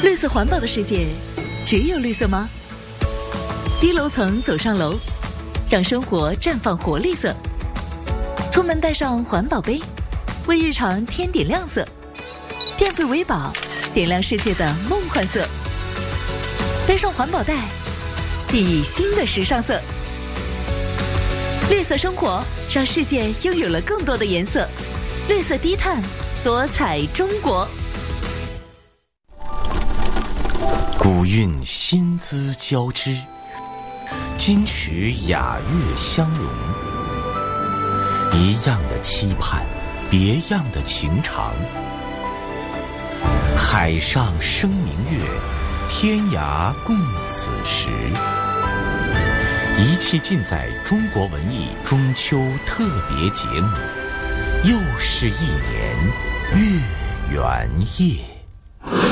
绿色环保的世界，只有绿色吗？低楼层走上楼，让生活绽放活力色。出门带上环保杯，为日常添点亮色。电费为宝，点亮世界的梦幻色。背上环保袋，熠熠新的时尚色。绿色生活，让世界拥有了更多的颜色。绿色低碳，多彩中国。 古韵新姿交织，金曲雅乐相融，一样的期盼，别样的情长。海上生明月，天涯共此时。一切尽在中国文艺中秋特别节目，又是一年月圆夜。